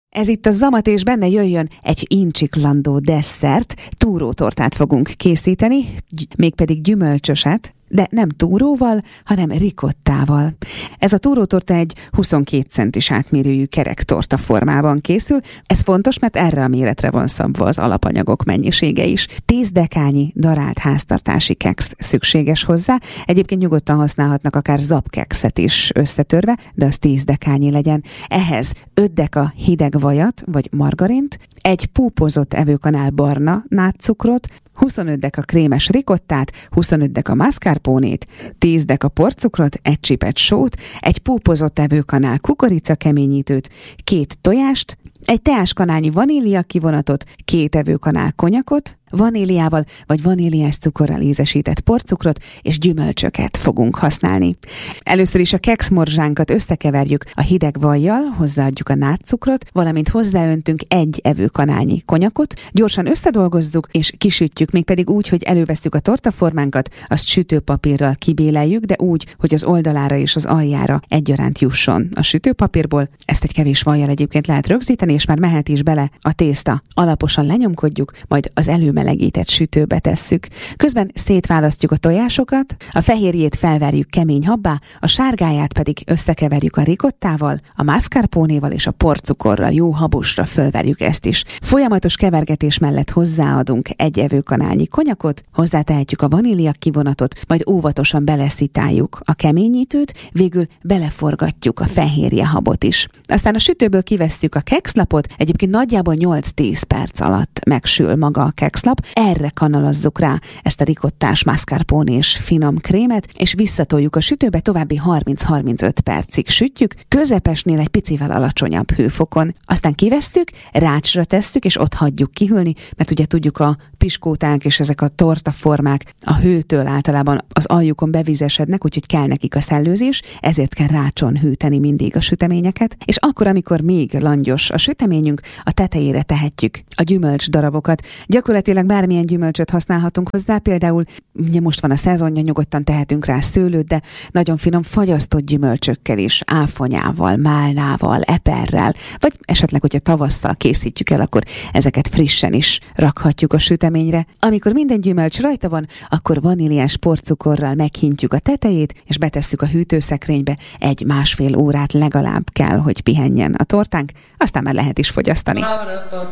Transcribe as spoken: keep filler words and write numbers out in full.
Ez itt a Zamat, és benne jöjjön egy incsiklandó desszert. Túrótortát fogunk készíteni, mégpedig gyümölcsöset, de nem túróval, hanem ricottával. Ez a túrótorta egy huszonkét centis átmérőjű kerek torta formában készül. Ez fontos, mert erre a méretre van szabva az alapanyagok mennyisége is. tíz dekányi darált háztartási keksz szükséges hozzá. Egyébként nyugodtan használhatnak akár zapkekszet is összetörve, de az tíz dekányi legyen. Ehhez öt deka hideg vajat vagy margarint, egy púpozott evőkanál barna nátcukrot, huszonöt deka krémes ricottát, huszonöt deka mascarponét, tíz deka porcukrot, egy csipet sót, egy púpozott evőkanál kukorica keményítőt, két tojást, egy teáskanálnyi vanília kivonatot, két evőkanál konyakot, vaníliával vagy vaníliás cukorral ízesített porcukrot és gyümölcsöket fogunk használni. Először is a kekszmorzsánkat összekeverjük a hideg vajjal, hozzáadjuk a nátcukrot, valamint hozzáöntünk egy evőkanálnyi konyakot, gyorsan összedolgozzuk és kisütjük, mégpedig úgy, hogy elővesszük a tortaformánkat, azt sütőpapírral kibéleljük, de úgy, hogy az oldalára és az aljára egyaránt jusson a sütőpapírból. Ezt egy kevés vajjal egyébként lehet rögzíteni, és már mehet is bele a tészta. Alaposan lenyomkodjuk, majd az elő melegített sütőbe tesszük. Közben szétválasztjuk a tojásokat, a fehérjét felverjük kemény habbá, a sárgáját pedig összekeverjük a ricottával, a mascarponéval és a porcukorral, jó habosra fölverjük ezt is. Folyamatos kevergetés mellett hozzáadunk egy evőkanálnyi konyakot, hozzátehetjük a vanília kivonatot, majd óvatosan beleszitáljuk a keményítőt, végül beleforgatjuk a fehérje habot is. Aztán a sütőből kivesszük a kekszlapot, egyébként nagyjából nyolc-tíz perc alatt megsül maga a kekszlap. Erre kanalazzuk rá ezt a ricottás mascarponés finom krémet, és visszatoljuk a sütőbe, további harminc-harmincöt percig sütjük, közepesnél egy picivel alacsonyabb hőfokon. Aztán kivesszük, rácsra tesszük, és ott hagyjuk kihűlni, mert ugye tudjuk, a piskóták és ezek a tortaformák a hőtől általában az aljukon bevizesednek, úgyhogy kell nekik a szellőzés, ezért kell rácson hűteni mindig a süteményeket, és akkor, amikor még langyos a süteményünk, a tetejére tehetjük a gyümölcs darabokat. Gyakorlatilag bármilyen gyümölcsöt használhatunk hozzá, például ugye most van a szezonja, nyugodtan tehetünk rá szőlőt, de nagyon finom fagyasztott gyümölcsökkel is, áfonyával, málnával, eperrel, vagy esetleg, hogyha tavasszal készítjük el, akkor ezeket frissen is rakhatjuk a süteményre. Amikor minden gyümölcs rajta van, akkor vaníliás porcukorral meghintjük a tetejét, és betesszük a hűtőszekrénybe, egy másfél órát legalább kell, hogy pihenjen a tortánk, aztán már lehet is fogyasztani.